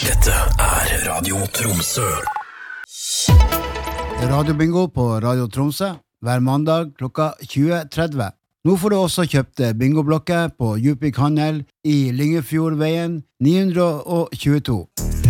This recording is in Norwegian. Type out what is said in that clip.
Dette Radio Tromsø. Radiobingo på Radio Tromsø hver mandag klokka 20.30. Nå får du også kjøpt bingoblokker på Djupvik Handel i Lyngefjordveien 922.